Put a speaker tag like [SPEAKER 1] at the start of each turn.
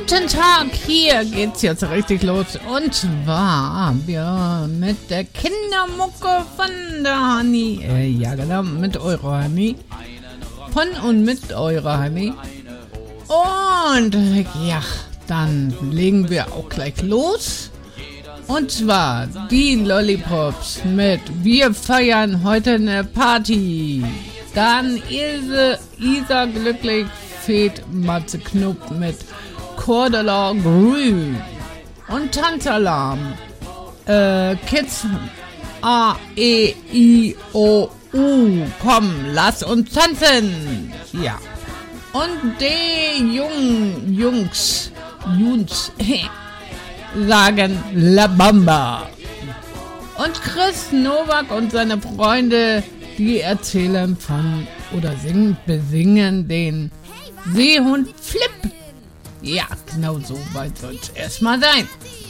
[SPEAKER 1] Guten Tag, hier geht's jetzt richtig los. Und zwar wir mit der Kindermucke von der Hani. Ja genau, mit eurer Hani. Von und mit eurer Hani. Und ja, dann legen wir auch gleich los. Und zwar die Lollipops mit Wir feiern heute eine Party. Dann Isa glücklich, Fed Matze Knupp mit Cordula Grün. Und Tanzalarm. Kids A, E, I, O, U. Komm, lass uns tanzen. Ja. Und die Jungs sagen La Bamba. Und Chris Nowak und seine Freunde, die erzählen von oder besingen den Seehund Flip. Ja, genau so weit soll es erstmal sein.